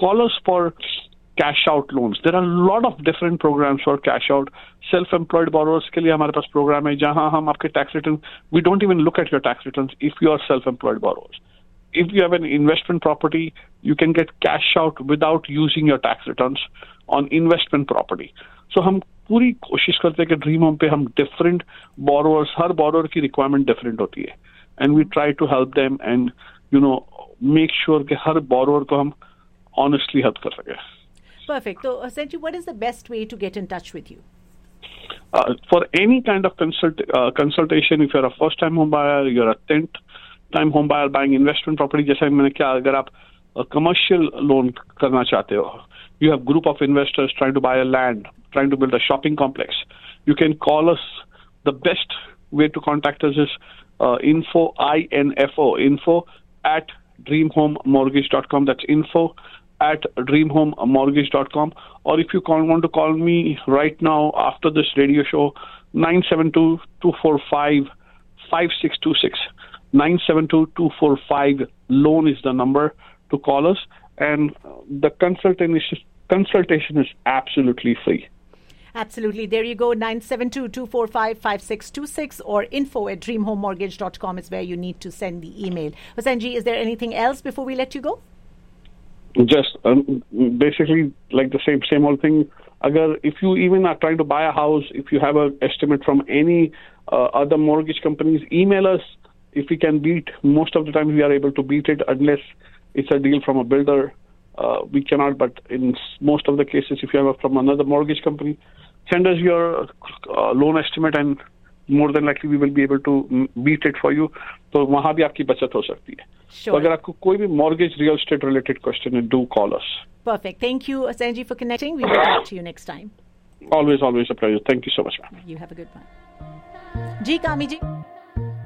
call us for cash out loans. There are a lot of different programs for cash out. Self-employed borrowers के लिए हमारे पास program है जहां हम आपके tax return, we don't even look at your tax returns if you are self-employed borrowers. If you have an investment property, you can get cash out without using your tax returns on investment property. So हम पूरी कोशिश करते हैं कि dream home पे हम different borrowers, हर borrower की requirement different होती है, and we try to help them and make sure कि हर borrower को हम honestly help कर सके. Perfect. So, Sanjeev, what is the best way to get in touch with you? For any kind of consultation, if you're a first-time home buyer, you're a 10th-time home buyer buying investment property, जैसा मैंने क्या, अगर आप commercial loan करना चाहते हो, you have group of investors trying to buy a land, trying to build a shopping complex, you can call us. The best way to contact us is info at dreamhomemortgage.com. That's info at dreamhomemortgage.com. Or if you want to call me right now after this radio show, 972-245-5626. 972-245-LOAN is the number to call us. And the consultation is absolutely free. Absolutely. There you go. 972-245-5626 or info at dreamhomemortgage.com is where you need to send the email. Sanjeev, is there anything else before we let you go? Just basically like the same old thing. If you even are trying to buy a house, if you have an estimate from any other mortgage companies, email us. If we can beat, most of the time we are able to beat it unless it's a deal from a builder. We cannot, but in most of the cases, if you have from another mortgage company, send us your loan estimate and more than likely we will be able to beat it for you. तो वहाँ भी आपकी बचत हो सकती है. Sure. तो अगर आपको कोई भी mortgage real estate related question है, do call us. Perfect. Thank you, Sanjeev, for connecting. We will talk to you next time. Always a pleasure. Thank you so much, ma'am. You have a good one. जी कामी जी.